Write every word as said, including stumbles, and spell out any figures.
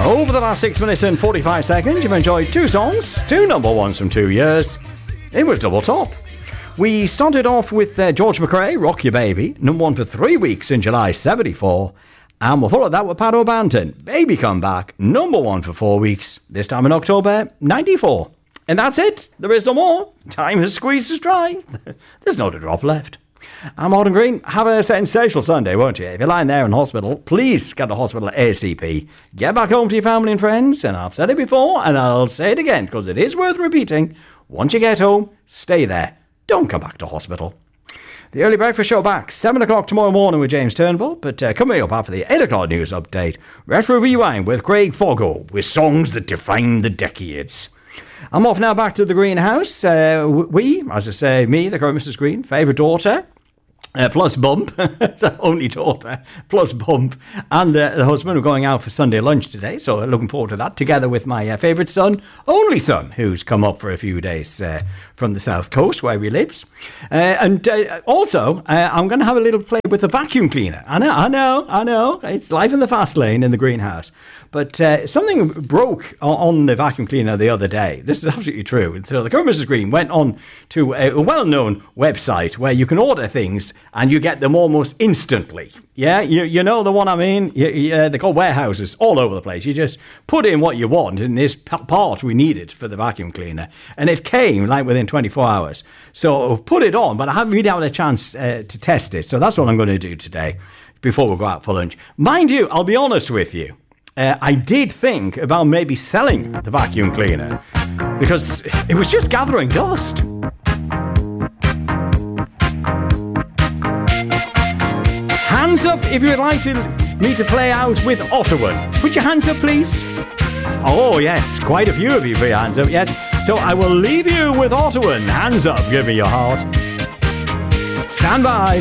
Over the last six minutes and forty-five seconds, you've enjoyed two songs, two number ones from two years. It was double top. We started off with uh, George McRae, Rock Your Baby, number one for three weeks in July seventy-four. And we'll follow that with Pat O'Banton, Baby Come Back, number one for four weeks, this time in October ninety-four. And that's it. There is no more. Time has squeezed us dry. There's not a drop left. I'm Auden Green. Have a sensational Sunday, won't you? If you're lying there in hospital, please get to hospital ASAP. Get back home to your family and friends. And I've said it before, and I'll say it again, because it is worth repeating. Once you get home, stay there. Don't come back to hospital. The Early Breakfast Show back, seven o'clock tomorrow morning with James Turnbull. But uh, coming up after the eight o'clock news update, Retro Rewind with Craig Foggo, with songs that define the decades. I'm off now back to the greenhouse. Uh, we, as I say, me, the current Missus Green, favourite daughter, Uh, plus Bump, it's our only daughter, plus Bump, and uh, the husband are going out for Sunday lunch today, so looking forward to that, together with my uh, favourite son, only son, who's come up for a few days uh, from the south coast where he lives. Uh, and uh, also, uh, I'm going to have a little play with the vacuum cleaner. I know, I know, I know, it's life in the fast lane in the greenhouse. But uh, something broke on the vacuum cleaner the other day. This is absolutely true. So the current Missus Green went on to a well-known website where you can order things and you get them almost instantly. Yeah, you you know the one I mean? You, you, uh, they're called warehouses all over the place. You just put in what you want in this p- part we needed for the vacuum cleaner. And it came like within twenty-four hours. So I've put it on, but I haven't really had a chance uh, to test it. So that's what I'm going to do today before we go out for lunch. Mind you, I'll be honest with you. Uh, I did think about maybe selling the vacuum cleaner because it was just gathering dust. Hands up if you'd like to, me to play out with Ottawa. Put your hands up, please. Oh, yes, quite a few of you put your hands up, yes. So I will leave you with Ottawa. Hands up, give me your heart. Stand by.